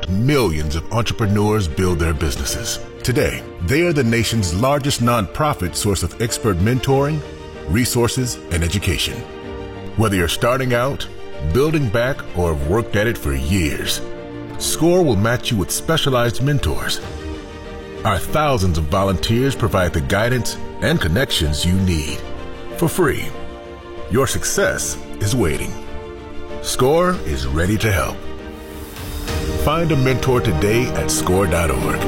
helped millions of entrepreneurs build their businesses. Today, they are the nation's largest nonprofit source of expert mentoring, resources, and education. Whether you're starting out, building back, or have worked at it for years, SCORE will match you with specialized mentors. Our thousands of volunteers provide the guidance and connections you need for free. Your success is waiting. SCORE is ready to help. Find a mentor today at SCORE.org.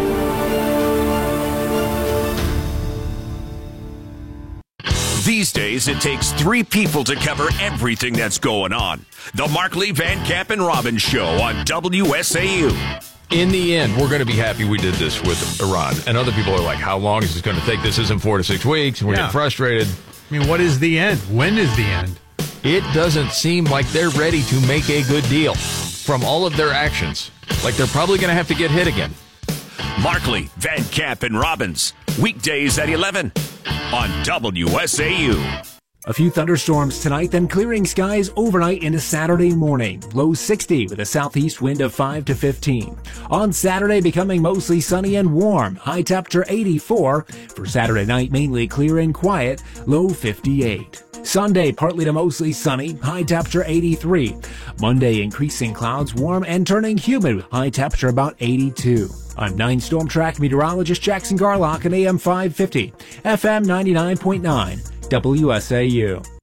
These days, it takes 3 people to cover everything that's going on. The Markley, Van Camp, and Robbins Show on WSAU. In the end, we're going to be happy we did this with Iran. And other people are like, how long is this going to take? This isn't 4 to 6 weeks. And we're getting frustrated. I mean, what is the end? When is the end? It doesn't seem like they're ready to make a good deal from all of their actions. Like they're probably going to have to get hit again. Markley, Van Camp, and Robbins. Weekdays at 11 on WSAU. A few thunderstorms tonight, then clearing skies overnight into Saturday morning. Low 60 with a southeast wind of 5 to 15. On Saturday, becoming mostly sunny and warm. High temperature 84. For Saturday night, mainly clear and quiet. Low 58. Sunday, partly to mostly sunny. High temperature 83. Monday, increasing clouds, warm and turning humid. High temperature about 82. I'm 9 Storm Track meteorologist Jackson Garlock on AM 550, FM 99.9. WSAU.